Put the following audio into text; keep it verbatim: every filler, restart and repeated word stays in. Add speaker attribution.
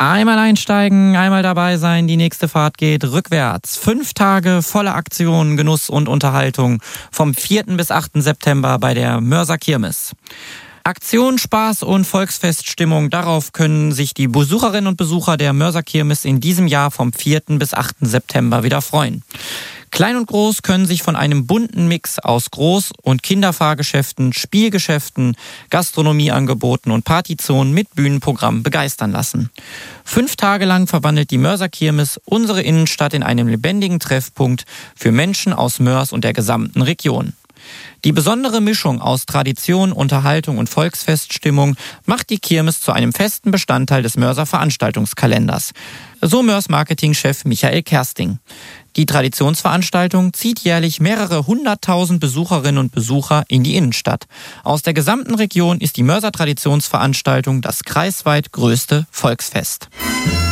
Speaker 1: Einmal einsteigen, einmal dabei sein, die nächste Fahrt geht rückwärts. Fünf Tage voller Aktion, Genuss und Unterhaltung vom vierten bis achten September bei der Mörser Kirmes. Aktion, Spaß und Volksfeststimmung, darauf können sich die Besucherinnen und Besucher der Mörser Kirmes in diesem Jahr vom vierten bis achten September wieder freuen. Klein und Groß können sich von einem bunten Mix aus Groß- und Kinderfahrgeschäften, Spielgeschäften, Gastronomieangeboten und Partyzonen mit Bühnenprogramm begeistern lassen. Fünf Tage lang verwandelt die Mörser Kirmes unsere Innenstadt in einen lebendigen Treffpunkt für Menschen aus Mörs und der gesamten Region. Die besondere Mischung aus Tradition, Unterhaltung und Volksfeststimmung macht die Kirmes zu einem festen Bestandteil des Mörser Veranstaltungskalenders. So Mörs Marketingchef Michael Kersting. Die Traditionsveranstaltung zieht jährlich mehrere hunderttausend Besucherinnen und Besucher in die Innenstadt. Aus der gesamten Region ist die Mörser Traditionsveranstaltung das kreisweit größte Volksfest.